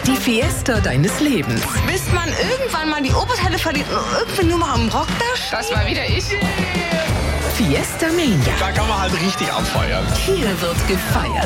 Die Fiesta deines Lebens. Bis man irgendwann mal die Oberteile verliert und irgendwie nur mal am Rock da steht. Das war wieder ich. Fiesta Mania. Da kann man halt richtig abfeiern. Hier wird gefeiert.